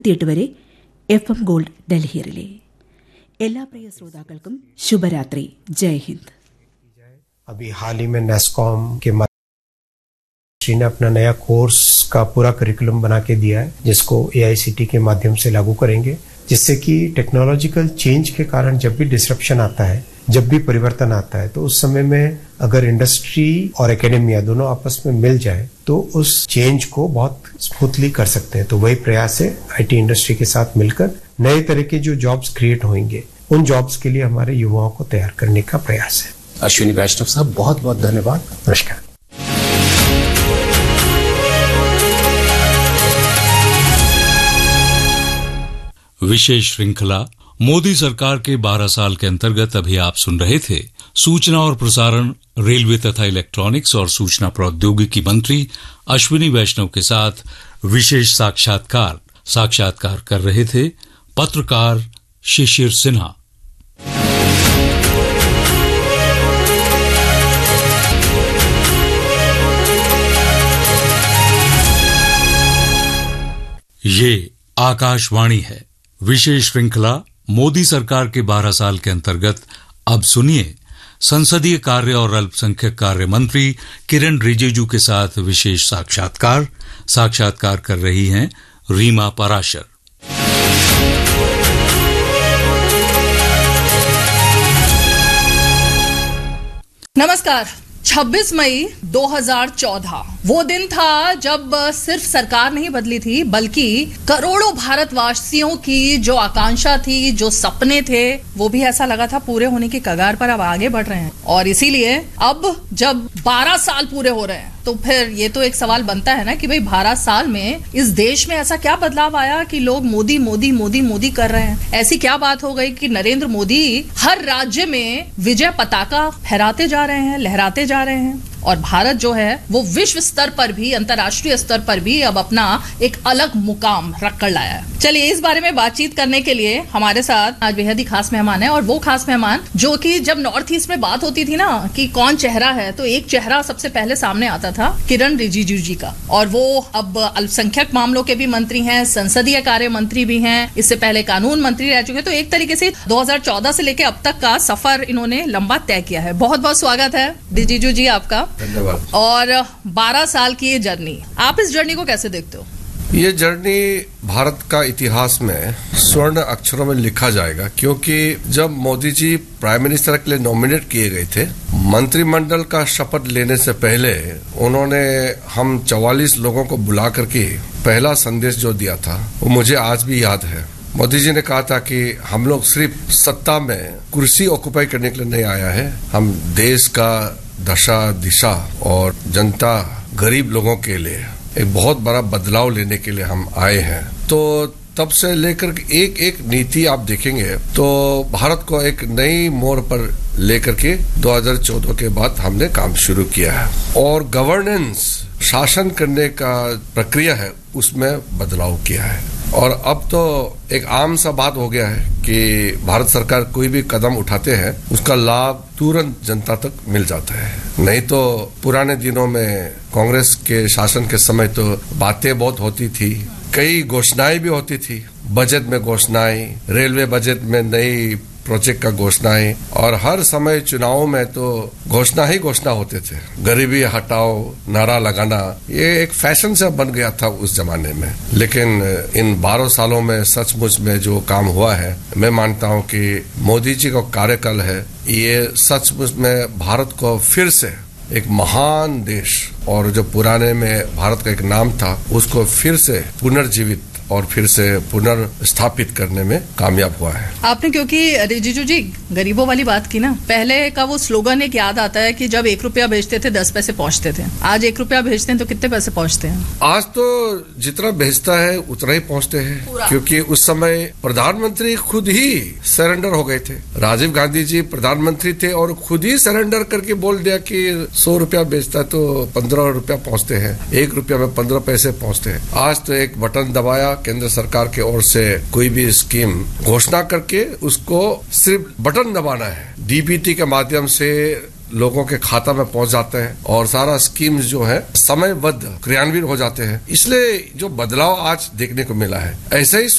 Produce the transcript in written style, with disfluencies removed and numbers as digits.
വരെ FM gold ഡൽഹിയിലെ എല്ലാ പ്രിയ ശ്രോതാക്കൾക്കും ശുഭരാത്രി. ജയ് ഹിന്ദ്. अभी हाल ही में नेस्कॉम के माध्यम ने अपना नया कोर्स का पूरा करिकुलम बना के दिया है, जिसको AICTE के माध्यम से लागू करेंगे, जिससे कि टेक्नोलॉजिकल चेंज के कारण जब भी डिसरप्शन आता है, जब भी परिवर्तन आता है, तो उस समय में अगर इंडस्ट्री और एकेडमिया दोनों आपस में मिल जाए तो उस चेंज को बहुत स्मूथली कर सकते हैं. तो वही प्रयास है IT इंडस्ट्री के साथ मिलकर नए तरह के जो जॉब्स क्रिएट होंगे, उन जॉब्स के लिए हमारे युवाओं को तैयार करने का प्रयास है. अश्विनी वैष्णव साहब, बहुत बहुत धन्यवाद. नमस्कार. विशेष श्रृंखला मोदी सरकार के 12 साल के अंतर्गत अभी आप सुन रहे थे सूचना और प्रसारण, रेलवे तथा इलेक्ट्रॉनिक्स और सूचना प्रौद्योगिकी मंत्री अश्विनी वैष्णव के साथ विशेष साक्षात्कार कर रहे थे पत्रकार शिशिर सिन्हा. ये आकाशवाणी है. विशेष श्रृंखला मोदी सरकार के 12 साल के अंतर्गत अब सुनिए संसदीय कार्य और अल्पसंख्यक कार्य मंत्री किरण रिजिजू के साथ विशेष साक्षात्कार कर रही हैं रीमा पराशर. नमस्कार. 26 मई 2014 वो दिन था जब सिर्फ सरकार नहीं बदली थी, बल्कि करोड़ों भारतवासियों की जो आकांक्षा थी, जो सपने थे, वो भी ऐसा लगा था पूरे होने की कगार पर अब आगे बढ़ रहे हैं. और इसीलिए अब जब 12 साल पूरे हो रहे हैं तो फिर ये तो एक सवाल बनता है ना कि भाई 12 साल में इस देश में ऐसा क्या बदलाव आया कि लोग मोदी मोदी मोदी मोदी कर रहे हैं. ऐसी क्या बात हो गई कि नरेंद्र मोदी हर राज्य में विजय पताका फहराते जा रहे हैं, लहराते जा रहे हैं, और भारत जो है वो विश्व स्तर पर भी, अंतर्राष्ट्रीय स्तर पर भी अब अपना एक अलग मुकाम रख कर लाया है. चलिए, इस बारे में बातचीत करने के लिए हमारे साथ आज बेहद ही खास मेहमान है. और वो खास मेहमान जो कि जब नॉर्थ ईस्ट में बात होती थी ना कि कौन चेहरा है, तो एक चेहरा सबसे पहले सामने आता था किरण रिजिजू जी का. और वो अब अल्पसंख्यक मामलों के भी मंत्री हैं, संसदीय कार्य मंत्री भी हैं, इससे पहले कानून मंत्री रह चुके हैं. तो एक तरीके से 2014 से लेकर अब तक का सफर इन्होंने लंबा तय किया है. बहुत बहुत स्वागत है रिजिजू जी आपका. धन्यवाद. और 12 साल की ये जर्नी, आप इस जर्नी को कैसे देखते हो? ये जर्नी भारत का इतिहास में स्वर्ण अक्षरों में लिखा जाएगा, क्योंकि जब मोदी जी प्राइम मिनिस्टर के लिए नॉमिनेट किए गए थे, मंत्रिमंडल का शपथ लेने से पहले उन्होंने हम 44 लोगों को बुला करके पहला संदेश जो दिया था वो मुझे आज भी याद है. मोदी जी ने कहा था कि हम लोग सिर्फ सत्ता में कुर्सी ऑक्युपाई करने के लिए नहीं आया है, हम देश का दशा दिशा और जनता गरीब लोगों के लिए एक बहुत बड़ा बदलाव लेने के लिए हम आए हैं. तो तब से लेकर एक एक नीति आप देखेंगे तो भारत को एक नई मोड़ पर लेकर के 2014 के बाद हमने काम शुरू किया है. और गवर्नेंस, शासन करने का प्रक्रिया है, उसमें बदलाव किया है. और अब तो एक आम सा बात हो गया है कि भारत सरकार कोई भी कदम उठाते हैं उसका लाभ तुरंत जनता तक मिल जाता है. नहीं तो पुराने दिनों में कांग्रेस के शासन के समय तो बातें बहुत होती थी, कई घोषणाएं भी होती थी, बजट में घोषणाएं, रेलवे बजट में नई प्रोजेक्ट का घोषणाएं, और हर समय चुनावों में तो घोषणा ही घोषणा होते थे. गरीबी हटाओ नारा लगाना ये एक फैशन से बन गया था उस जमाने में. लेकिन इन 12 सालों में सचमुच में जो काम हुआ है, मैं मानता हूं कि मोदी जी का कार्यकाल है, ये सचमुच में भारत को फिर से एक महान देश, और जो पुराने में भारत का एक नाम था उसको फिर से पुनर्जीवित और फिर से पुनर्स्थापित करने में कामयाब हुआ है. आपने क्योंकि रिजिजू जी गरीबों वाली बात की ना, पहले का वो स्लोगन एक याद आता है कि जब 1 रुपया भेजते थे 10 पैसे पहुंचते थे. आज 1 रुपया भेजते हैं तो कितने पैसे पहुंचते हैं? आज तो जितना भेजता है उतना ही पहुंचते हैं, क्योंकि उस समय प्रधानमंत्री खुद ही सरेंडर हो गए थे. राजीव गांधी जी प्रधानमंत्री थे और खुद ही सरेंडर करके बोल दिया कि 100 रुपया भेजता है तो 15 रुपया पहुंचते हैं, 1 रुपया में 15 पैसे पहुंचते हैं. आज तो एक बटन दबाया, केंद्र सरकार की ओर से कोई भी स्कीम घोषणा करके उसको सिर्फ बटन दबाना है, डीबीटी के माध्यम से लोगों के खाता में पहुंच जाते हैं और सारा स्कीम्स जो है समयबद्ध क्रियान्वित हो जाते हैं. इसलिए जो बदलाव आज देखने को मिला है, ऐसा ही